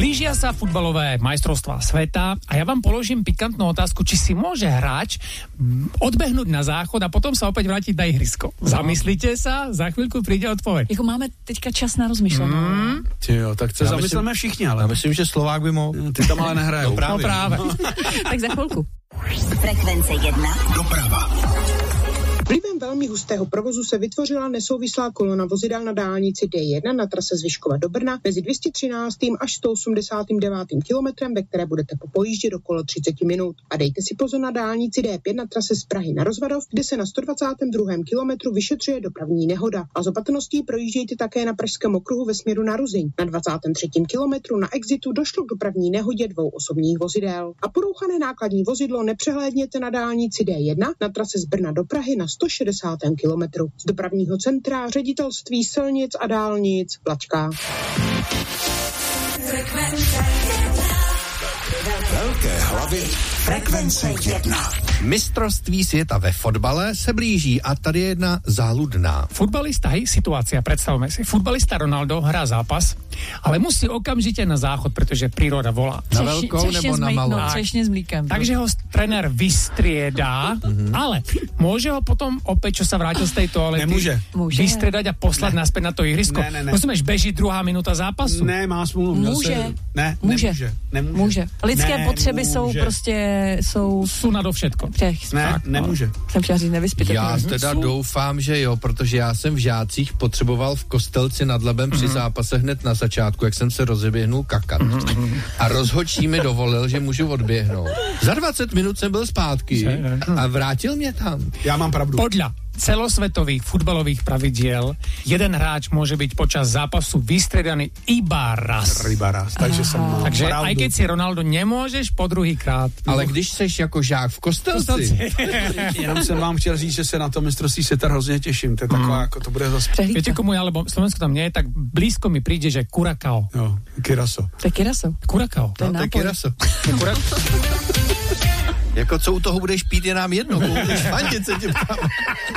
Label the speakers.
Speaker 1: Blížia sa futbalové majstrovstvá sveta a ja vám položím pikantnú otázku, či si môže hráč odbehnúť na záchod a potom sa opäť vrátiť na ihrisko. Zamyslíte sa, za chvíľku príde odpoveď.
Speaker 2: Jako máme teďka čas na rozmýšľanie.
Speaker 3: Jo, tak se zamyslíme všichni, ale.
Speaker 4: Já myslím, že Slovák by mohl.
Speaker 3: Ty tam ale nehrajou.
Speaker 1: No právě.
Speaker 2: Tak za chvilku.
Speaker 5: Frekvence 1.
Speaker 6: Doprava. Vlivem velmi hustého provozu se vytvořila nesouvislá kolona vozidel na dálnici D1 na trase z Vyškova do Brna mezi 213. až 189. kilometrem, ve které budete po pojíždět okolo 30 minut. A dejte si pozor na dálnici D5 na trase z Prahy na Rozvadov, kde se na 122. kilometru vyšetřuje dopravní nehoda. A z opatrností projíždějte také na Pražském okruhu ve směru na Ruzyň. Na 23. kilometru na exitu došlo k dopravní nehodě 2 osobních vozidel. A porouchané nákladní vozidlo nepřehlédněte na dálnici D1 na trase z Brna do Prahy na 160. kilometru. Z dopravního centra Ředitelství silnic a dálnic Plačka.
Speaker 5: Velké hlavy. Frekvence 1.
Speaker 4: Mistrovství světa ve fotbale se blíží a tady je jedna záludná.
Speaker 1: Futbalista, hej, situácia, predstavme si. Futbalista Ronaldo hrá zápas, ale musí okamžite na záchod, pretože príroda volá.
Speaker 4: Na veľkou nebo na malou?
Speaker 2: Třešně s mlíkem.
Speaker 1: Takže ho trenér vystriedá, ale môže ho potom opäť, čo sa vrátil z tej toalety,
Speaker 3: Nemôže.
Speaker 1: vystriedať a poslať naspäť na to ihrisko.
Speaker 3: Ne.
Speaker 1: Musíš bežiť druhá minúta zápasu.
Speaker 3: Ne, má smůlu.
Speaker 2: Může.
Speaker 3: Nemůže.
Speaker 2: Může. Lidské potřeby jsou prostě,
Speaker 1: Sú nadovšetko.
Speaker 3: Nemůže.
Speaker 2: Jsem chtěla říct nevyspět.
Speaker 4: Já teda doufám, že jo, protože já jsem v Žácích potřeboval v Kostelci nad Labem při zápase hned na začátku, jak jsem se rozeběhnul kakat. A rozhodčí mi dovolil, že můžu odběhnout. Za 20 minut jsem byl zpátky a vrátil mě tam.
Speaker 3: Já mám pravdu.
Speaker 1: Podľa celosvetových futbalových pravidiel jeden hráč môže byť počas zápasu vystriedaný iba raz.
Speaker 3: Takže jsem mal
Speaker 1: Takže
Speaker 3: pravdu.
Speaker 1: aj keď si Ronaldo nemôžeš po druhýkrát.
Speaker 4: Ale když seš jako žák v Kostelci.
Speaker 3: Jenom jsem vám chtěl říct, že se na to mistrovství světa hrozně těším. To je taková, jako to bude zase.
Speaker 1: Viete komu ja, lebo Slovensko tam nie je, tak blízko mi príde, že Curacao.
Speaker 3: Jo, Kiraso.
Speaker 2: To je Kiraso.
Speaker 1: Curacao.
Speaker 2: To je
Speaker 4: No,
Speaker 2: nápoj.
Speaker 4: Jako co u toho budeš pít, je nám jedno. Budeš fandit, se tě ptám.